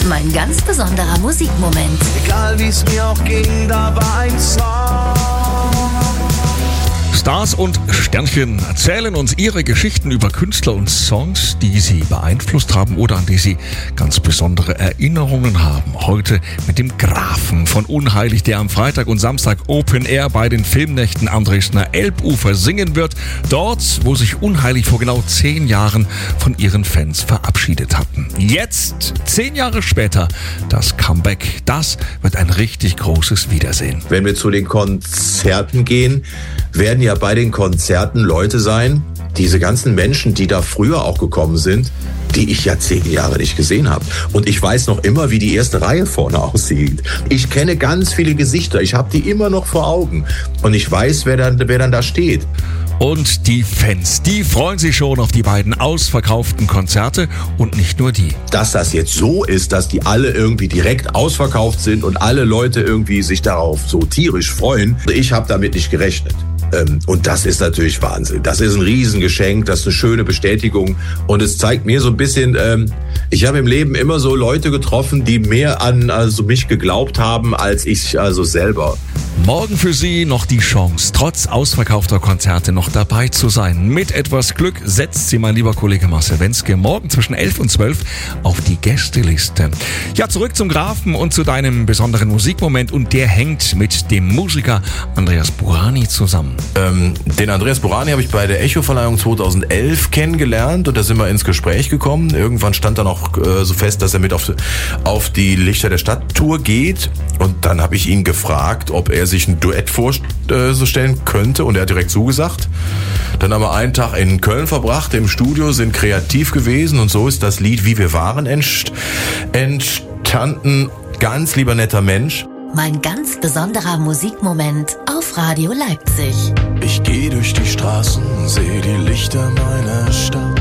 Mein ganz besonderer Musikmoment. Egal wie es mir auch ging, da war ein Song. Stars und Sternchen erzählen uns ihre Geschichten über Künstler und Songs, die sie beeinflusst haben oder an die sie ganz besondere Erinnerungen haben. Heute mit dem Grafen von Unheilig, der am Freitag und Samstag Open Air bei den Filmnächten am Dresdner Elbufer singen wird. Dort, wo sich Unheilig vor genau 10 Jahren von ihren Fans verabschiedet hatten. Jetzt, 10 Jahre später, das Comeback. Das wird ein richtig großes Wiedersehen. Wenn wir zu den Konzerten gehen, werden ja bei den Konzerten Leute sein, diese ganzen Menschen, die da früher auch gekommen sind, die ich ja 10 Jahre nicht gesehen habe. Und ich weiß noch immer, wie die erste Reihe vorne aussieht. Ich kenne ganz viele Gesichter, ich habe die immer noch vor Augen. Und ich weiß, wer dann da steht. Und die Fans, die freuen sich schon auf die beiden ausverkauften Konzerte und nicht nur die. Dass das jetzt so ist, dass die alle irgendwie direkt ausverkauft sind und alle Leute irgendwie sich darauf so tierisch freuen, ich habe damit nicht gerechnet. Und das ist natürlich Wahnsinn. Das ist ein Riesengeschenk, das ist eine schöne Bestätigung und es zeigt mir so ein bisschen, ich habe im Leben immer so Leute getroffen, die mehr an mich geglaubt haben, als ich selber. Morgen für Sie noch die Chance, trotz ausverkaufter Konzerte noch dabei zu sein. Mit etwas Glück setzt Sie, mein lieber Kollege Marcel Wenzke, morgen zwischen 11 und 12 auf die Gästeliste. Ja, zurück zum Grafen und zu deinem besonderen Musikmoment und der hängt mit dem Musiker Andreas Burani zusammen. Den Andreas Burani habe ich bei der Echo-Verleihung 2011 kennengelernt und da sind wir ins Gespräch gekommen. Irgendwann stand dann auch so fest, dass er mit auf die Lichter der Stadt-Tour geht und dann habe ich ihn gefragt, ob er sich ein Duett vorstellen könnte und er hat direkt zugesagt. Dann haben wir einen Tag in Köln verbracht, im Studio, sind kreativ gewesen und so ist das Lied Wie wir waren entstanden. Ganz lieber netter Mensch. Mein ganz besonderer Musikmoment auf Radio Leipzig. Ich gehe durch die Straßen, sehe die Lichter meiner Stadt.